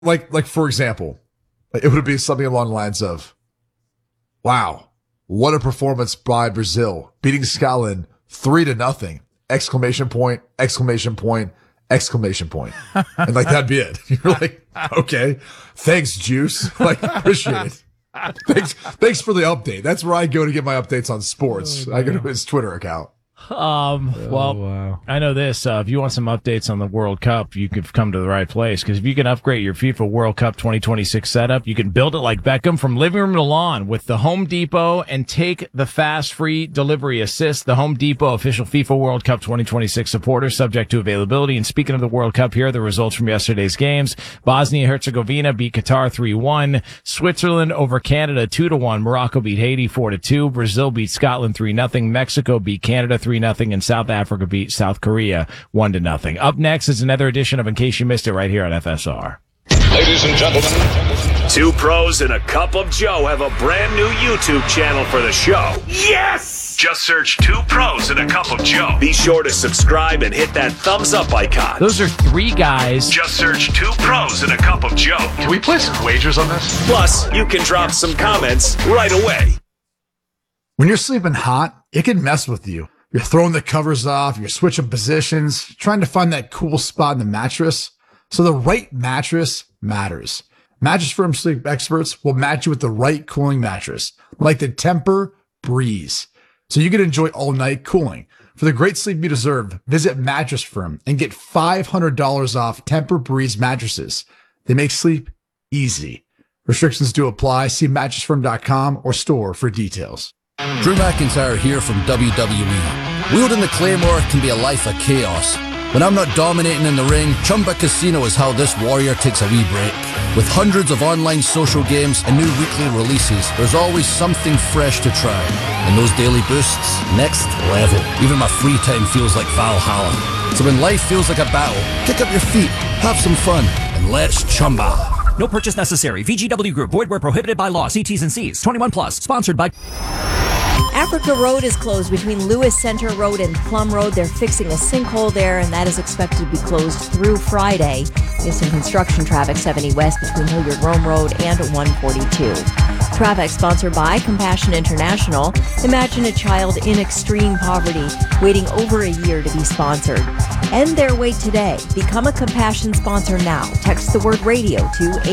Like for example, it would be something along the lines of, wow, what a performance by Brazil, beating Scotland 3-0, exclamation point, exclamation point, exclamation point. And like, that'd be it. You're like, okay, thanks, Juice. Like, appreciate it. Thanks for the update. That's where I go to get my updates on sports. I go to his Twitter account. Wow. I know this. If you want some updates on the World Cup, you could come to the right place. Because if you can upgrade your FIFA World Cup 2026 setup, you can build it like Beckham from living room to lawn with the Home Depot and take the fast free delivery assist. The Home Depot official FIFA World Cup 2026 supporter, subject to availability. And speaking of the World Cup, here are the results from yesterday's games. Bosnia-Herzegovina beat Qatar 3-1. Switzerland over Canada 2-1. Morocco beat Haiti 4-2. Brazil beat Scotland 3-0. Mexico beat Canada 3-0, and South Africa beat South Korea 1-0. Up next is another edition of In Case You Missed It right here on FSR. Ladies and gentlemen, Two Pros and a Cup of Joe have a brand new YouTube channel for the show. Yes! Just search Two Pros and a Cup of Joe. Be sure to subscribe and hit that thumbs up icon. Those are three guys. Just search Two Pros and a Cup of Joe. can we play some wagers on this? Plus, you can drop some comments right away. When you're sleeping hot, it can mess with you. You're throwing the covers off, you're switching positions, trying to find that cool spot in the mattress. So the right mattress matters. Mattress Firm sleep experts will match you with the right cooling mattress, like the Tempur Breeze, so you can enjoy all night cooling. For the great sleep you deserve, visit Mattress Firm and get $500 off Tempur Breeze mattresses. They make sleep easy. Restrictions do apply. See mattressfirm.com or store for details. Drew McIntyre here from WWE. Wielding the Claymore can be a life of chaos. When I'm not dominating in the ring, Chumba Casino is how this warrior takes a wee break. With hundreds of online social games and new weekly releases, there's always something fresh to try. And those daily boosts, next level. Even my free time feels like Valhalla. So when life feels like a battle, kick up your feet, have some fun, and let's Chumba. No purchase necessary. VGW Group. Void where prohibited by law. See T's and C's. 21 plus. Sponsored by... Africa Road is closed between Lewis Center Road and Plum Road. They're fixing a sinkhole there, and that is expected to be closed through Friday. There's some construction traffic 70 West between Hilliard Rome Road and 142. Traffic sponsored by Compassion International. Imagine a child in extreme poverty waiting over a year to be sponsored. End their wait today. Become a Compassion sponsor now. Text the word radio to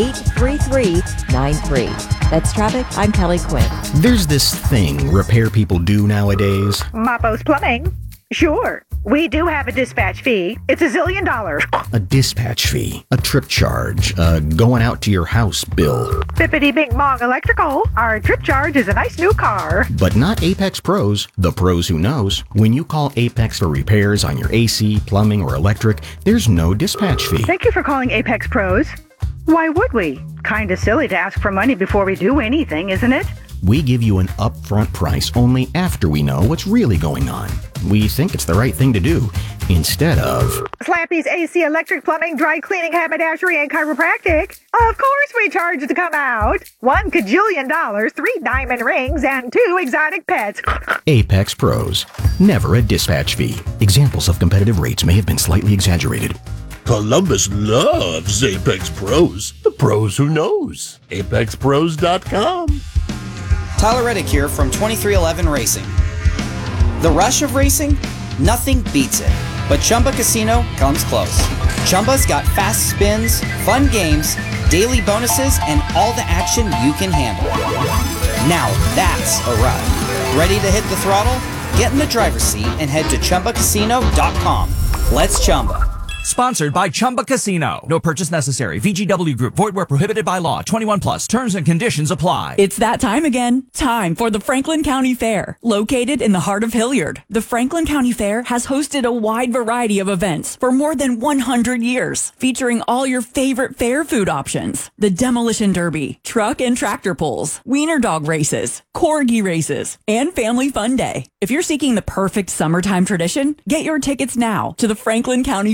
83393. That's traffic. I'm Kelly Quinn. There's this thing repair people do nowadays. Mapo's Plumbing. Sure. We do have a dispatch fee. It's $1 zillion. A dispatch fee, a trip charge, going out to your house bill. Bippity Bing Bong Electrical. Our trip charge is a nice new car. But not Apex Pros, the pros who knows. When you call Apex for repairs on your AC, plumbing, or electric, there's no dispatch fee. Thank you for calling Apex Pros. Why would we? Kinda silly to ask for money before we do anything, isn't it? We give you an upfront price only after we know what's really going on. We think it's the right thing to do, instead of... Slappy's AC, electric, plumbing, dry cleaning, haberdashery, and chiropractic. Of course we charge to come out. $1 kajillion, 3 diamond rings, and 2 exotic pets. Apex Pros. Never a dispatch fee. Examples of competitive rates may have been slightly exaggerated. Columbus loves Apex Pros. The pros who knows. ApexPros.com. Tyler Reddick here from 2311 Racing. The rush of racing? Nothing beats it. But Chumba Casino comes close. Chumba's got fast spins, fun games, daily bonuses, and all the action you can handle. Now that's a ride. Ready to hit the throttle? Get in the driver's seat and head to ChumbaCasino.com. Let's Chumba. Sponsored by Chumba Casino. No purchase necessary. VGW Group. Void where prohibited by law. 21 plus. Terms and conditions apply. It's that time again. Time for the Franklin County Fair. Located in the heart of Hilliard, the Franklin County Fair has hosted a wide variety of events for more than 100 years, featuring all your favorite fair food options. The Demolition Derby, truck and tractor pulls, wiener dog races, corgi races, and Family Fun Day. If you're seeking the perfect summertime tradition, get your tickets now to the Franklin County Fair.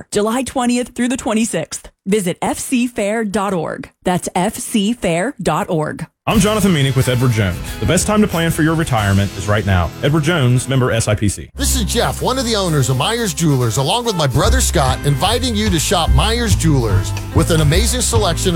Fair, July 20th through the 26th. Visit fcfair.org. That's fcfair.org. I'm Jonathan Meanick with Edward Jones. The best time to plan for your retirement is right now. Edward Jones, member SIPC. This is Jeff, one of the owners of Myers Jewelers, along with my brother Scott, inviting you to shop Myers Jewelers with an amazing selection